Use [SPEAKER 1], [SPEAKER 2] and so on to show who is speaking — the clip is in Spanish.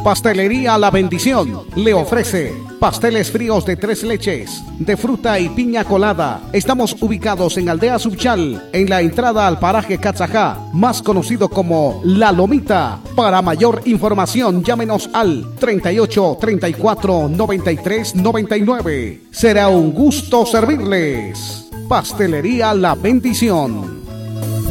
[SPEAKER 1] Pastelería La Bendición le ofrece pasteles fríos de 3 leches, de fruta y piña colada. Estamos ubicados en Aldea Subchal, en la entrada al paraje Catzajá, más conocido como La Lomita. Para mayor información, llámenos al 38 34 93 99. Será un gusto servirles. Pastelería La Bendición.